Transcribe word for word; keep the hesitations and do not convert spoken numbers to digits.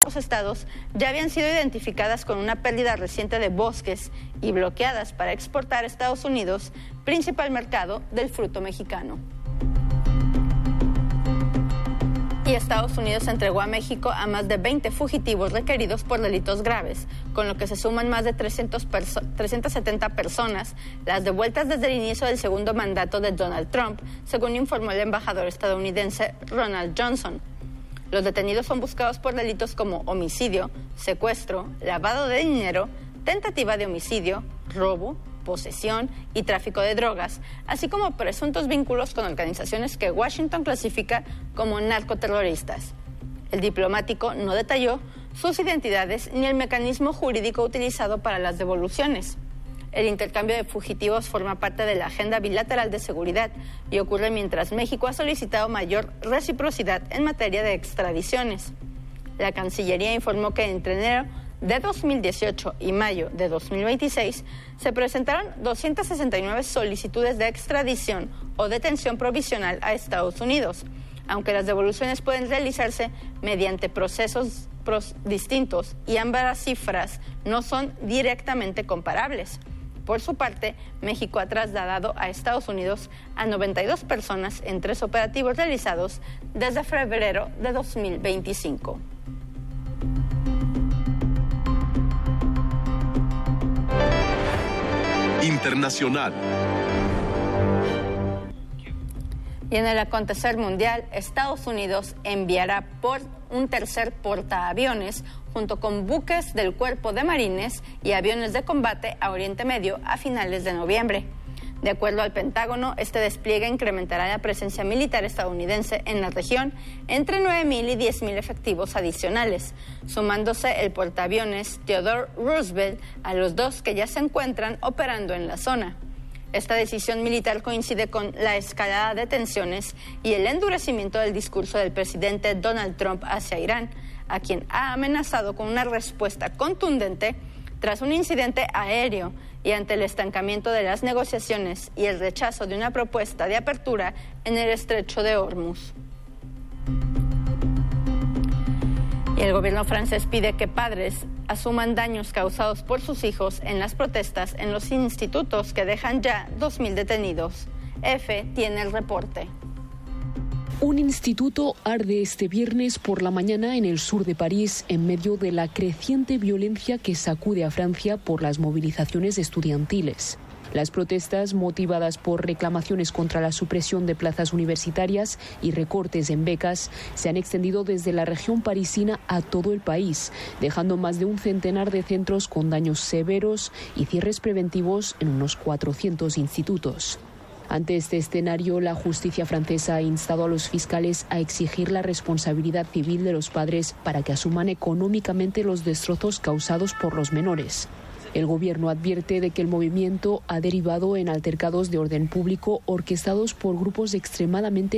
ambos estados ya habían sido identificadas con una pérdida reciente de bosques y bloqueadas para exportar a Estados Unidos, principal mercado del fruto mexicano. Y Estados Unidos entregó a México a más de veinte fugitivos requeridos por delitos graves, con lo que se suman más de trescientas setenta personas, las devueltas desde el inicio del segundo mandato de Donald Trump, según informó el embajador estadounidense Ronald Johnson. Los detenidos son buscados por delitos como homicidio, secuestro, lavado de dinero, tentativa de homicidio, robo, posesión y tráfico de drogas, así como presuntos vínculos con organizaciones que Washington clasifica como narcoterroristas. El diplomático no detalló sus identidades ni el mecanismo jurídico utilizado para las devoluciones. El intercambio de fugitivos forma parte de la agenda bilateral de seguridad y ocurre mientras México ha solicitado mayor reciprocidad en materia de extradiciones. La Cancillería informó que entre enero de dos mil dieciocho y mayo de dos mil veintiséis se presentaron doscientas sesenta y nueve solicitudes de extradición o detención provisional a Estados Unidos, aunque las devoluciones pueden realizarse mediante procesos pros distintos y ambas cifras no son directamente comparables. Por su parte, México ha trasladado a Estados Unidos a noventa y dos personas en tres operativos realizados desde febrero de dos mil veinticinco. Internacional. Y en el acontecer mundial, Estados Unidos enviará por un tercer portaaviones junto con buques del Cuerpo de Marines y aviones de combate a Oriente Medio a finales de noviembre. De acuerdo al Pentágono, este despliegue incrementará la presencia militar estadounidense en la región entre nueve mil y diez mil efectivos adicionales, sumándose el portaaviones Theodore Roosevelt a los dos que ya se encuentran operando en la zona. Esta decisión militar coincide con la escalada de tensiones y el endurecimiento del discurso del presidente Donald Trump hacia Irán, a quien ha amenazado con una respuesta contundente tras un incidente aéreo y ante el estancamiento de las negociaciones y el rechazo de una propuesta de apertura en el estrecho de Hormuz. Y el gobierno francés pide que padres asuman daños causados por sus hijos en las protestas en los institutos que dejan ya dos mil detenidos. F tiene el reporte. Un instituto arde este viernes por la mañana en el sur de París en medio de la creciente violencia que sacude a Francia por las movilizaciones estudiantiles. Las protestas, motivadas por reclamaciones contra la supresión de plazas universitarias y recortes en becas, se han extendido desde la región parisina a todo el país, dejando más de un centenar de centros con daños severos y cierres preventivos en unos cuatrocientos institutos. Ante este escenario, la justicia francesa ha instado a los fiscales a exigir la responsabilidad civil de los padres para que asuman económicamente los destrozos causados por los menores. El gobierno advierte de que el movimiento ha derivado en altercados de orden público orquestados por grupos extremadamente